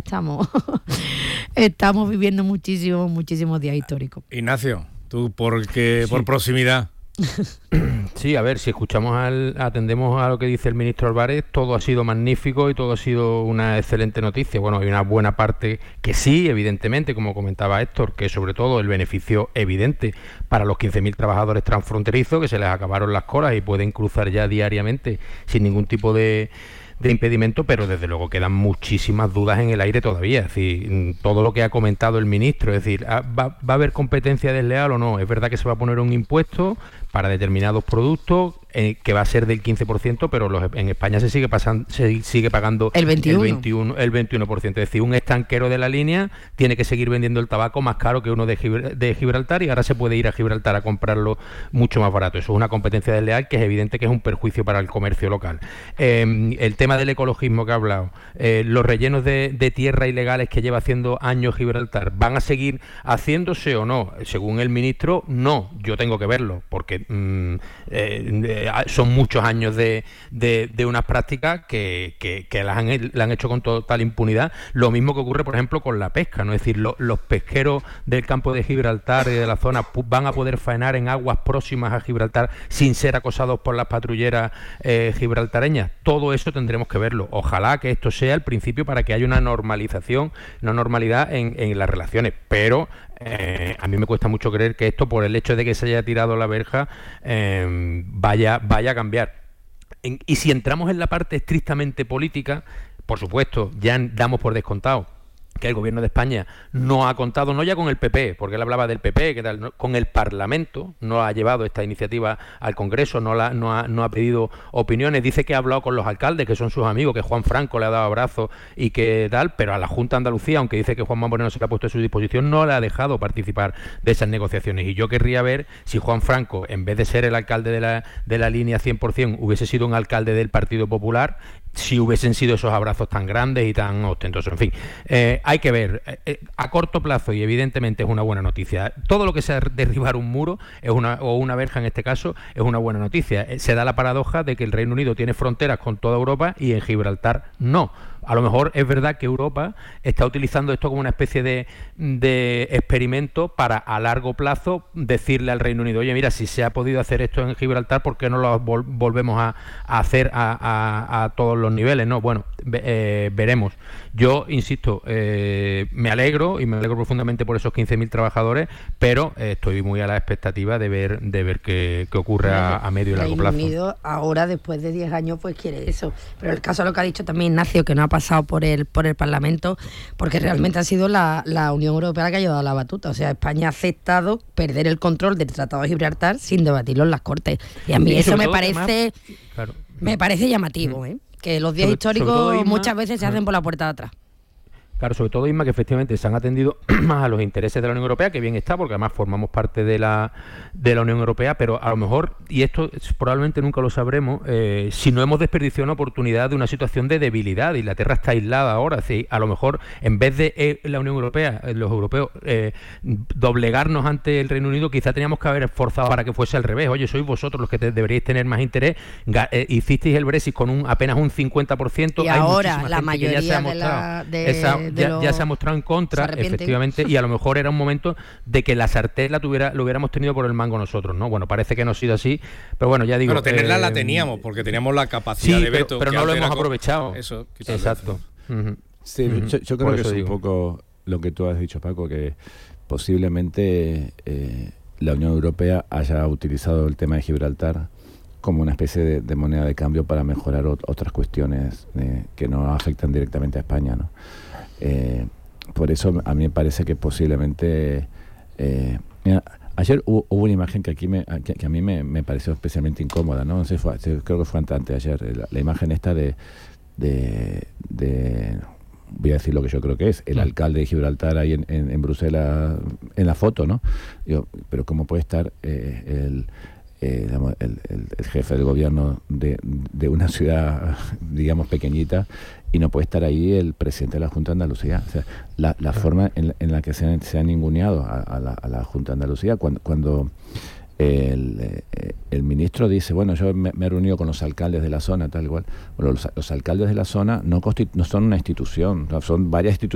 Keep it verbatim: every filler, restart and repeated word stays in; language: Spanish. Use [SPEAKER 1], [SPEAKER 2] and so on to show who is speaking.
[SPEAKER 1] estamos, estamos viviendo muchísimos, muchísimos días históricos.
[SPEAKER 2] Ignacio, tú porque
[SPEAKER 3] Sí.
[SPEAKER 2] por proximidad.
[SPEAKER 3] Sí, a ver, si escuchamos al, atendemos a lo que dice el ministro Álvarez, todo ha sido magnífico y todo ha sido una excelente noticia. Bueno, hay una buena parte que sí, evidentemente, como comentaba Héctor, que sobre todo el beneficio evidente para los quince mil trabajadores transfronterizos que se les acabaron las colas y pueden cruzar ya diariamente sin ningún tipo de... de impedimento, pero desde luego quedan muchísimas dudas en el aire todavía. Es decir, todo lo que ha comentado el ministro, es decir, ¿va, va a haber competencia desleal o no? Es verdad que se va a poner un impuesto para determinados productos eh, que va a ser del quince por ciento, pero los, en España se sigue pasando, se sigue pagando
[SPEAKER 1] el veintiuno por ciento.
[SPEAKER 3] el veintiuno, el veintiuno por ciento. Es decir, un estanquero de la línea tiene que seguir vendiendo el tabaco más caro que uno de, Gibr- de Gibraltar, y ahora se puede ir a Gibraltar a comprarlo mucho más barato. Eso es una competencia desleal que es evidente que es un perjuicio para el comercio local. Eh, el tema del ecologismo que ha hablado, eh, los rellenos de, de tierra ilegales que lleva haciendo años Gibraltar, ¿van a seguir haciéndose o no? Según el ministro, no. Yo tengo que verlo, porque mm, eh, son muchos años de, de, de unas prácticas que, que, que las han, la han hecho con total impunidad. Lo mismo que ocurre, por ejemplo, con la pesca, ¿no? Es decir, lo, los pesqueros del campo de Gibraltar y de la zona van a poder faenar en aguas próximas a Gibraltar sin ser acosados por las patrulleras eh, gibraltareñas. Todo eso tendremos que verlo. Ojalá que esto sea el principio para que haya una normalización, una normalidad en, en las relaciones, pero eh, a mí me cuesta mucho creer que esto, por el hecho de que se haya tirado la verja, eh, vaya, vaya a cambiar. En, y si entramos en la parte estrictamente política, por supuesto, ya damos por descontado que el gobierno de España no ha contado, no ya con el P P, porque él hablaba del P P, que tal, ¿no? Con el Parlamento, no ha llevado esta iniciativa al Congreso, no, la, no, ha, no ha pedido opiniones, dice que ha hablado con los alcaldes, que son sus amigos, que Juan Franco le ha dado abrazo y que tal, pero a la Junta de Andalucía, aunque dice que Juan Moreno se le ha puesto a su disposición, no le ha dejado participar de esas negociaciones. Y yo querría ver si Juan Franco, en vez de ser el alcalde de la, de la línea cien por ciento, hubiese sido un alcalde del Partido Popular, si hubiesen sido esos abrazos tan grandes y tan ostentosos. En fin, eh, hay que ver, eh, a corto plazo, y evidentemente es una buena noticia, todo lo que sea derribar un muro es una, o una verja en este caso, es una buena noticia. Eh, se da la paradoja de que el Reino Unido tiene fronteras con toda Europa y en Gibraltar no. A lo mejor es verdad que Europa está utilizando esto como una especie de, de experimento para a largo plazo decirle al Reino Unido, oye, mira, si se ha podido hacer esto en Gibraltar, ¿por qué no lo vol- volvemos a, a hacer a, a, a todos los niveles? No, bueno, eh, veremos. Yo, insisto, eh, me alegro y me alegro profundamente por esos quince mil trabajadores, pero eh, estoy muy a la expectativa de ver de ver qué, qué ocurre a, a medio y largo plazo.
[SPEAKER 1] Reino Unido ahora, después de diez años, pues quiere eso. Pero el caso de lo que ha dicho también Ignacio, que no ha pasado por el por el Parlamento, porque realmente ha sido la, la Unión Europea la que ha llevado la batuta. O sea, España ha aceptado perder el control del Tratado de Gibraltar sin debatirlo en las Cortes. Y a mí
[SPEAKER 3] Y
[SPEAKER 1] eso me
[SPEAKER 3] todo,
[SPEAKER 1] parece
[SPEAKER 3] además, claro.
[SPEAKER 1] me parece llamativo, ¿eh? Que los días
[SPEAKER 3] Sobre-
[SPEAKER 1] históricos
[SPEAKER 3] sobre todo, Isma,
[SPEAKER 1] muchas veces se hacen por la puerta de atrás.
[SPEAKER 3] Claro, sobre todo, Isma, que efectivamente se han atendido más a los intereses de la Unión Europea, que bien está, porque además formamos parte de la de la Unión Europea, pero a lo mejor, y esto probablemente nunca lo sabremos, eh, si no hemos desperdiciado una oportunidad de una situación de debilidad. Inglaterra está aislada ahora, ¿sí? A lo mejor, en vez de eh, la Unión Europea, eh, los europeos, eh, doblegarnos ante el Reino Unido, quizá teníamos que haber esforzado para que fuese al revés. Oye, sois vosotros los que te, deberíais tener más interés. Ga- eh, hicisteis el Brexit con un apenas un cincuenta por ciento.
[SPEAKER 1] Y
[SPEAKER 3] Hay
[SPEAKER 1] ahora
[SPEAKER 3] muchísima
[SPEAKER 1] la
[SPEAKER 3] gente que
[SPEAKER 1] mayoría
[SPEAKER 3] ya se ha
[SPEAKER 1] de
[SPEAKER 3] mostrado
[SPEAKER 1] la- de-
[SPEAKER 3] esa-
[SPEAKER 1] de
[SPEAKER 3] ya,
[SPEAKER 1] los-
[SPEAKER 3] ya se ha mostrado en contra,
[SPEAKER 1] se arrepienten.
[SPEAKER 3] efectivamente, y a lo mejor era un momento de que la sartén la tuviera, lo hubiéramos tenido por el mango nosotros, ¿no? Bueno, parece que no ha sido así, pero bueno, ya digo.
[SPEAKER 2] Bueno, tenerla
[SPEAKER 3] eh,
[SPEAKER 2] la teníamos, porque teníamos la capacidad
[SPEAKER 3] sí,
[SPEAKER 2] de veto.
[SPEAKER 3] pero, pero
[SPEAKER 2] que
[SPEAKER 3] no lo
[SPEAKER 2] antes
[SPEAKER 3] hemos
[SPEAKER 2] era co-
[SPEAKER 3] aprovechado.
[SPEAKER 2] Eso, quizás.
[SPEAKER 3] Exacto. Ujú.
[SPEAKER 4] Sí,
[SPEAKER 3] Ujú.
[SPEAKER 4] yo, yo creo
[SPEAKER 3] Por
[SPEAKER 4] que
[SPEAKER 3] eso
[SPEAKER 4] es
[SPEAKER 3] digo.
[SPEAKER 4] un poco lo que tú has dicho, Paco, que posiblemente eh, la Unión Europea haya utilizado el tema de Gibraltar como una especie de, de moneda de cambio para mejorar ot- otras cuestiones eh, que no afectan directamente a España, ¿no? Eh, por eso a mí me parece que posiblemente... Eh, mira, ayer hubo, hubo una imagen que aquí me, que, que a mí me, me pareció especialmente incómoda, ¿no? No sé, fue, creo que fue antes de ayer, la, la imagen esta de, de, de... voy a decir lo que yo creo que es, el alcalde de Gibraltar ahí en, en, en Bruselas, en la foto, ¿no? Digo, pero ¿cómo puede estar eh, el, eh, digamos, el, el, el jefe del gobierno de, de una ciudad, digamos, pequeñita, y no puede estar ahí el presidente de la Junta de Andalucía? O sea, la, la forma en, en la que se han, se han ninguneado a, a, la, a la Junta de Andalucía, cuando... cuando El, eh, el ministro dice, bueno, yo me, me he reunido con los alcaldes de la zona, tal igual. Bueno, los, los alcaldes de la zona no, constitu- no son una institución, no, son varias instituciones